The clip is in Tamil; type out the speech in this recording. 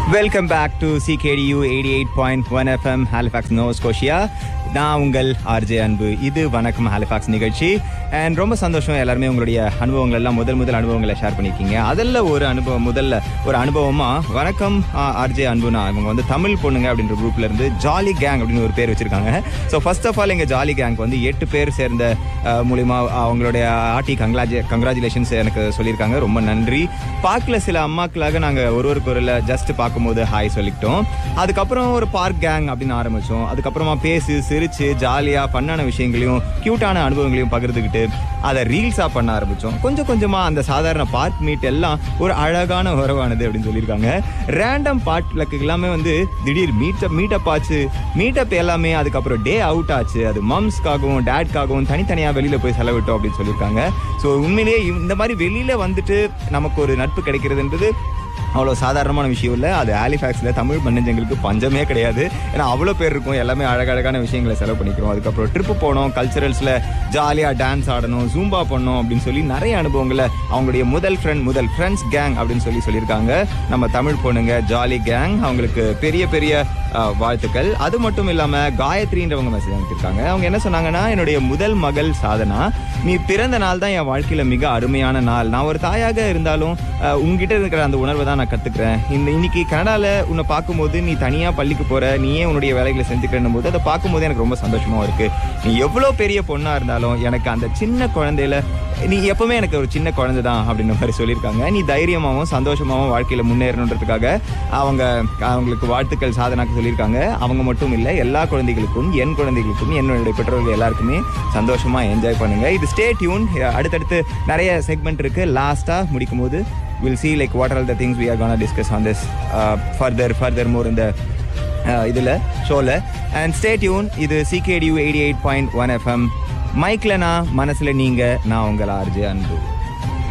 Welcome back to CKDU 88.1 FM Halifax Noah Scotia. நான் உங்கள் ஆர்ஜே அன்பு. இது வணக்கம் ஹாலிஃபாக்ஸ் நிகழ்ச்சி. அண்ட் ரொம்ப சந்தோஷம், எல்லாருமே உங்களுடைய அனுபவங்கள் எல்லாம் முதல் அனுபவங்களை ஷேர் பண்ணியிருக்கீங்க. அதில் ஒரு அனுபவமா வணக்கம் ஆர்ஜே அன்புனா இவங்க வந்து தமிழ் பொண்ணுங்க அப்படின்ற குரூப்ல இருந்து ஜாலி கேங் அப்படின்னு ஒரு பேர் வச்சிருக்காங்க. ஸோ ஃபர்ஸ்ட் ஆஃப் ஆல் எங்கள் ஜாலி கேங்க் வந்து 8 பேர் சேர்ந்த மூலிமா அவங்களுடைய ஆர்டி கங்க்ராச்சுலேஷன்ஸ் எனக்கு சொல்லியிருக்காங்க. ரொம்ப நன்றி. பார்க்கல சில அம்மாக்களாக நாங்கள் ஒருவருக்கு ஒரு ஜஸ்ட் பார்க்கும்போது ஹாய் சொல்லிக்கிட்டோம். அதுக்கப்புறம் ஒரு பார்க் கேங் அப்படின்னு ஆரம்பித்தோம். அதுக்கப்புறமா சிரிச்சு ஜாலியாக ஃபன்னான விஷயங்களையும் க்யூட்டான அனுபவங்களையும் பகிர்ந்துக்கிட்டு அதை ரீல்ஸாக பண்ண ஆரம்பித்தோம். கொஞ்சம் கொஞ்சமாக அந்த சாதாரண பார்க் மீட் எல்லாம் ஒரு அழகான உறவானது அப்படின்னு சொல்லியிருக்காங்க. ரேண்டம் பார்ட்லக்கு எல்லாமே வந்து திடீர் மீட்டப் ஆச்சு. மீட்டப் எல்லாமே அதுக்கப்புறம் டே அவுட் ஆச்சு. அது மம்ஸ்க்காகவும் டேட்காகவும் தனித்தனியாக வெளியில் போய் செலவிட்டோம் அப்படின்னு சொல்லியிருக்காங்க. ஸோ உண்மையிலேயே இந்த மாதிரி வெளியில் வந்துட்டு நமக்கு ஒரு நட்பு கிடைக்கிறதுன்றது அவ்வளோ சாதாரணமான விஷயம் இல்லை. அது ஹாலிஃபாக்ஸில் தமிழ் மன்னஞ்சங்களுக்கு பஞ்சமே கிடையாது. ஏன்னா அவ்வளோ பேர் இருக்கும், எல்லாமே அழகழகான விஷயங்களை செலவு பண்ணிக்கிறோம். அதுக்கப்புறம் ட்ரிப்பு போனோம், கல்ச்சரல்ஸில் ஜாலியாக டான்ஸ் ஆடணும், ஜூம்பா பண்ணோம் அப்படின்னு சொல்லி நிறைய அனுபவங்களை அவங்களுடைய முதல் ஃப்ரெண்ட்ஸ் கேங் அப்படின்னு சொல்லியிருக்காங்க. நம்ம தமிழ் பொண்ணுங்க ஜாலி கேங், அவங்களுக்கு பெரிய பெரிய வாழ்த்துக்கள். அது மட்டும் இல்லாமல் காயத்ரின்றவங்க மெசேஜ் அனுப்பியிருக்காங்க. அவங்க என்ன சொன்னாங்கன்னா, என்னுடைய முதல் மகள் சாதனா, நீ பிறந்த நாள் தான் என் வாழ்க்கையில் மிக அருமையான நாள். நான் ஒரு தாயாக இருந்தாலும் உங்ககிட்ட இருக்கிற அந்த உணர்வை தான் நான் கற்றுக்கிறேன். இன்னைக்கு கனடாவில் உன்னை பார்க்கும்போது நீ தனியாக பள்ளிக்கு போகிற, நீயே உன்னுடைய வேலைகளை செஞ்சுக்கிறேன் போது அதை பார்க்கும்போது எனக்கு ரொம்ப சந்தோஷமாக இருக்குது. நீ எவ்வளோ பெரிய பொண்ணாக இருந்தாலும் எனக்கு அந்த சின்ன குழந்தையில நீ எப்பவுமே எனக்கு ஒரு சின்ன குழந்தை தான் அப்படின்ற மாதிரி சொல்லியிருக்காங்க. நீ தைரியமாகவும் சந்தோஷமாகவும் வாழ்க்கையில் முன்னேறணுன்றதுக்காக அவங்களுக்கு வாழ்த்துக்கள் சாதனாக்கு சொல்லியிருக்காங்க. அவங்க மட்டும் இல்லை, எல்லா குழந்தைகளுக்கும், என் குழந்தைகளுக்கும், என்னுடைய பெற்றோர்கள் எல்லாருக்குமே சந்தோஷமாக என்ஜாய் பண்ணுங்கள். இது ஸ்டே டியூன். அடுத்தடுத்து நிறைய செக்மெண்ட் இருக்குது. லாஸ்ட்டாக முடிக்கும் போது we'll see like what are all the things we are going to discuss on this furthermore in the இதில் ஷோவில். And stay tune. இது CKDU 88.1 FM. மைக்கில் நான், மனசில் நீங்கள். நான் உங்கள் ஆர்ஜே அன்பு.